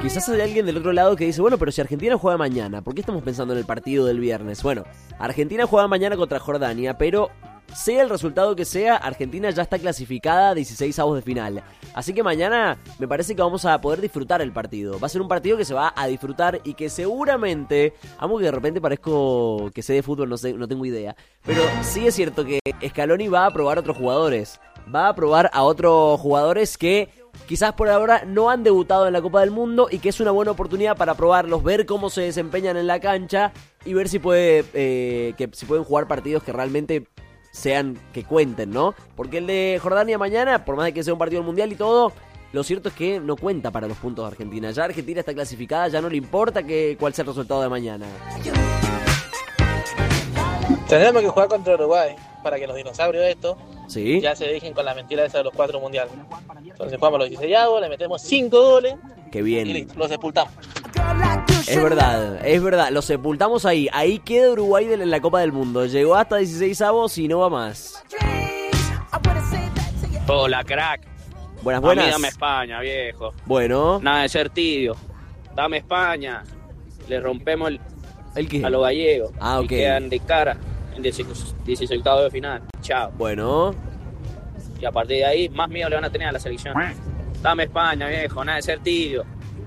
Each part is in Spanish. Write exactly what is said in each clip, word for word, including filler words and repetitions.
Quizás hay alguien del otro lado que dice, bueno, pero si Argentina juega mañana, ¿por qué estamos pensando en el partido del viernes? Bueno, Argentina juega mañana contra Jordania, pero sea el resultado que sea, Argentina ya está clasificada a dieciséis avos de final. Así que mañana me parece que vamos a poder disfrutar el partido. Va a ser un partido que se va a disfrutar y que seguramente, amo que de repente parezco que sé de fútbol, no sé, no tengo idea, pero sí es cierto que Scaloni va a probar a otros jugadores. Va a probar a otros jugadores que quizás por ahora no han debutado en la Copa del Mundo y que es una buena oportunidad para probarlos, ver cómo se desempeñan en la cancha y ver si puede eh, que si pueden jugar partidos que realmente sean, que cuenten, ¿no? Porque el de Jordania mañana, por más de que sea un partido del Mundial y todo, lo cierto es que no cuenta para los puntos de Argentina. Ya Argentina está clasificada, ya no le importa que, cuál sea el resultado de mañana. Tendremos que jugar contra Uruguay para que los dinosaurios estos ¿Sí? ya se dejen con la mentira esa de los cuatro mundiales. Entonces jugamos los dieciséis, le metemos cinco goles. Qué bien. Y listo, los sepultamos. Es verdad, es verdad, lo sepultamos ahí. Ahí queda Uruguay en la Copa del Mundo. Llegó hasta dieciséis avos y no va más. Hola, crack. Buenas, buenas. A mí dame España, viejo. Bueno. Nada de ser tibio. Dame España. Le rompemos el, ¿El qué? a los gallegos. Ah, ok. Y quedan de cara en dieciséis de final. Chao. Bueno. Y a partir de ahí, más miedo le van a tener a la selección. Dame España, viejo. Nada de ser tibio.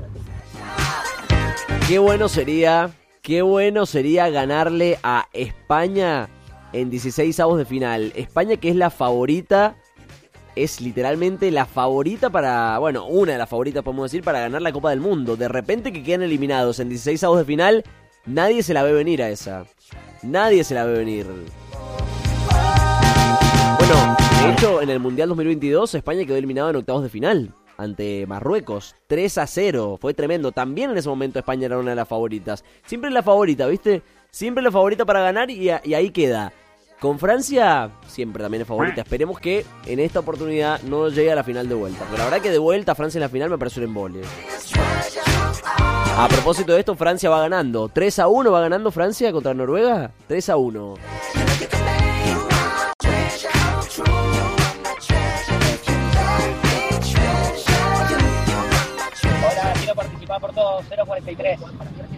Qué bueno sería, qué bueno sería ganarle a España en dieciséis avos de final. España, que es la favorita, es literalmente la favorita para, bueno, una de las favoritas podemos decir para ganar la Copa del Mundo. De repente que quedan eliminados en dieciséis avos de final, nadie se la ve venir a esa. Nadie se la ve venir. Bueno, de hecho, en el Mundial dos mil veintidós, España quedó eliminado en octavos de final ante Marruecos, tres a cero, fue tremendo. También en ese momento España era una de las favoritas. Siempre la favorita, ¿viste? Siempre la favorita para ganar y, a, y ahí queda. Con Francia, siempre también es favorita. Esperemos que en esta oportunidad no llegue a la final de vuelta. Pero la verdad que de vuelta Francia en la final me parece un embole. A propósito de esto, Francia va ganando. tres a uno va ganando Francia contra Noruega. tres a uno. Participar por todo, cero cuarenta y tres.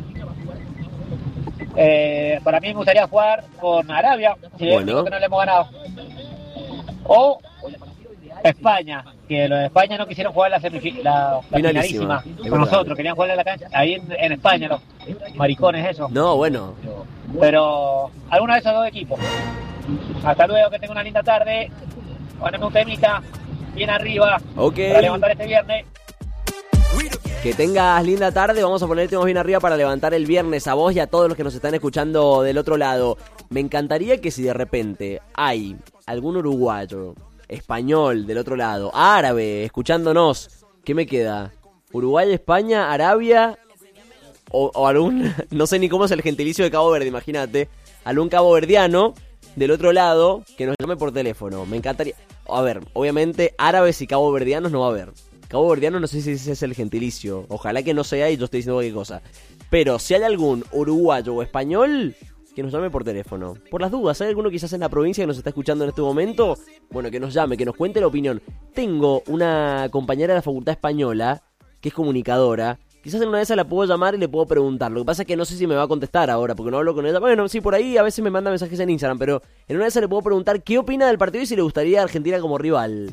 Eh, para mí me gustaría jugar con Arabia, si es lo que no le hemos ganado. O España, que los de España no quisieron jugar la, semifi- la, la finalísima con nosotros, querían jugar en la cancha, ahí en, en España, los maricones esos. No, bueno. Pero alguno de esos dos equipos. Hasta luego, que tenga una linda tarde. Poneme un temita bien arriba okay. Para levantar este viernes. Que tengas linda tarde, vamos a ponerte más bien arriba para levantar el viernes a vos y a todos los que nos están escuchando del otro lado. Me encantaría que si de repente hay algún uruguayo, español del otro lado, árabe, escuchándonos, ¿qué me queda? Uruguay, España, Arabia o, o algún, no sé ni cómo es el gentilicio de Cabo Verde, imagínate, algún caboverdiano del otro lado que nos llame por teléfono. Me encantaría, a ver, obviamente árabes y caboverdianos no va a haber. Cabo Verdeano no sé si ese es el gentilicio. Ojalá que no sea y yo estoy diciendo cualquier cosa. Pero si hay algún uruguayo o español, que nos llame por teléfono. Por las dudas, ¿hay alguno quizás en la provincia que nos está escuchando en este momento? Bueno, que nos llame, que nos cuente la opinión. Tengo una compañera de la Facultad Española, que es comunicadora. Quizás en una de esas la puedo llamar y le puedo preguntar. Lo que pasa es que no sé si me va a contestar ahora, porque no hablo con ella. Bueno, sí, por ahí a veces me manda mensajes en Instagram, pero en una de esas le puedo preguntar qué opina del partido y si le gustaría a Argentina como rival.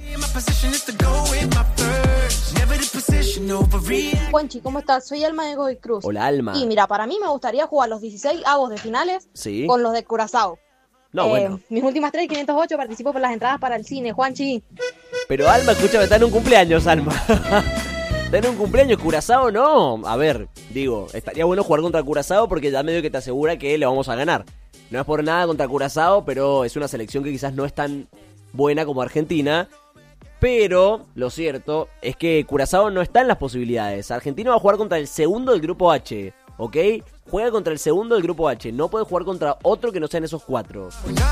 Juanchi, ¿cómo estás? Soy Alma de Godoy Cruz. Hola, Alma. Y mira, para mí me gustaría jugar los dieciséis avos de finales ¿Sí? con los de Curazao. No, eh, bueno. Mis últimas tres, quinientos ocho, participo por las entradas para el cine, Juanchi. Pero Alma, escúchame, está en un cumpleaños, Alma. Está en un cumpleaños, Curazao no. A ver, digo, estaría bueno jugar contra Curazao porque ya medio que te asegura que le vamos a ganar. No es por nada contra Curazao, pero es una selección que quizás no es tan buena como Argentina. Pero lo cierto es que Curazao no está en las posibilidades. Argentina va a jugar contra el segundo del grupo H, ¿ok? Juega contra el segundo del grupo H. No puede jugar contra otro que no sean esos cuatro.